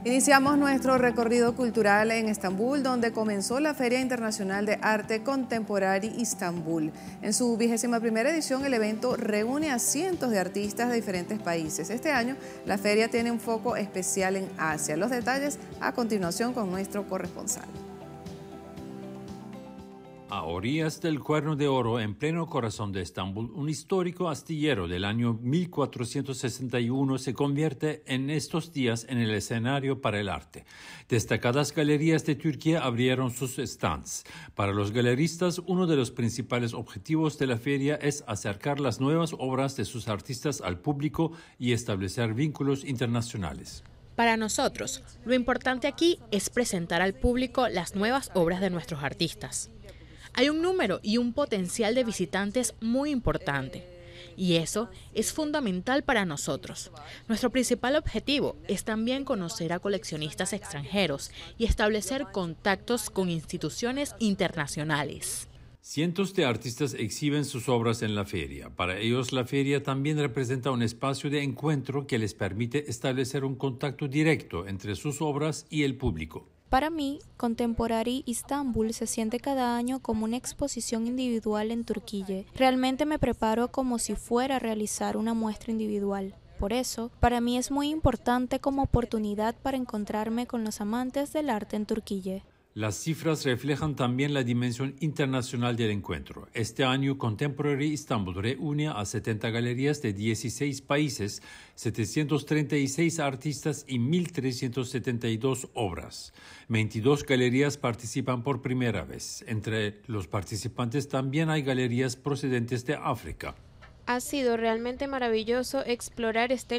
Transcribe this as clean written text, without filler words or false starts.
Iniciamos nuestro recorrido cultural en Estambul, donde comenzó la Feria Internacional de Arte Contemporáneo Istambul. En su 21ª edición, el evento reúne a cientos de artistas de diferentes países. Este año, la feria tiene un foco especial en Asia. Los detalles a continuación con nuestro corresponsal. A orillas del Cuerno de Oro, en pleno corazón de Estambul, un histórico astillero del año 1461 se convierte en estos días en el escenario para el arte. Destacadas galerías de Turquía abrieron sus stands. Para los galeristas, uno de los principales objetivos de la feria es acercar las nuevas obras de sus artistas al público y establecer vínculos internacionales. Para nosotros, lo importante aquí es presentar al público las nuevas obras de nuestros artistas. Hay un número y un potencial de visitantes muy importante, y eso es fundamental para nosotros. Nuestro principal objetivo es también conocer a coleccionistas extranjeros y establecer contactos con instituciones internacionales. Cientos de artistas exhiben sus obras en la feria. Para ellos, la feria también representa un espacio de encuentro que les permite establecer un contacto directo entre sus obras y el público. Para mí, Contemporary Istanbul se siente cada año como una exposición individual en Turquía. Realmente me preparo como si fuera a realizar una muestra individual. Por eso, para mí es muy importante como oportunidad para encontrarme con los amantes del arte en Turquía. Las cifras reflejan también la dimensión internacional del encuentro. Este año, Contemporary Istanbul reúne a 70 galerías de 16 países, 736 artistas y 1.372 obras. 22 galerías participan por primera vez. Entre los participantes también hay galerías procedentes de África. Ha sido realmente maravilloso explorar este